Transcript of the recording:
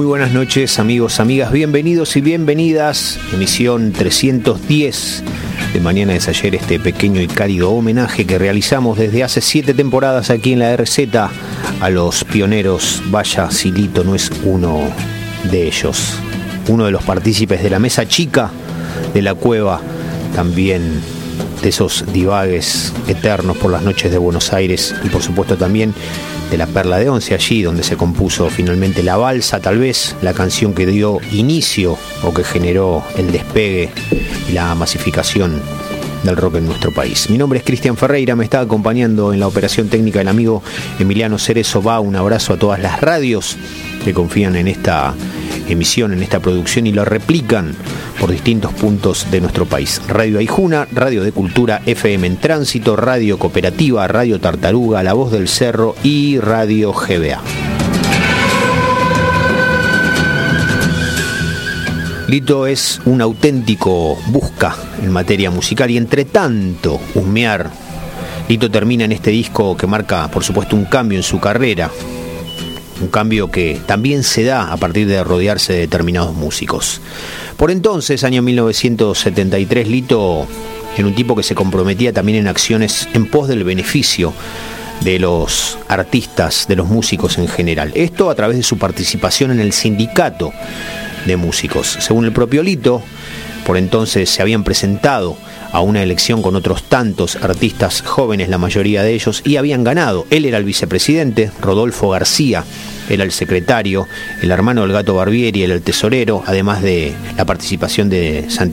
buenas noches, amigos, amigas, bienvenidos y bienvenidas. Emisión 310 de Mañana es Ayer, este pequeño y cálido homenaje que realizamos desde hace 7 temporadas aquí en la RZ a los pioneros. Vaya, si Lito no es uno de ellos, uno de los partícipes de la mesa chica de la cueva, también de esos divagues eternos por las noches de Buenos Aires y por supuesto también de la Perla de Once, allí donde se compuso finalmente la balsa, tal vez la canción que dio inicio o que generó el despegue y la masificación del rock en nuestro país. Mi nombre es Cristian Ferreira, me está acompañando en la operación técnica el amigo Emiliano Cerezo. Va un abrazo a todas las radios que confían en esta emisión, en esta producción y lo replican por distintos puntos de nuestro país. Radio Aijuna, Radio de Cultura, FM en Tránsito, Radio Cooperativa, Radio Tartaruga, La Voz del Cerro y Radio GBA. Lito es un auténtico busca en materia musical y entre tanto husmear, Lito termina en este disco que marca por supuesto un cambio en su carrera. Un cambio que también se da a partir de rodearse de determinados músicos. Por entonces, año 1973, Lito era un tipo que se comprometía también en acciones en pos del beneficio de los artistas, de los músicos en general. Esto a través de su participación en el sindicato de músicos. Según el propio Lito, por entonces se habían presentado a una elección con otros tantos artistas jóvenes, la mayoría de ellos, y habían ganado. Él era el vicepresidente, Rodolfo García era el secretario, el hermano del Gato Barbieri era el tesorero, además de la participación de Santiago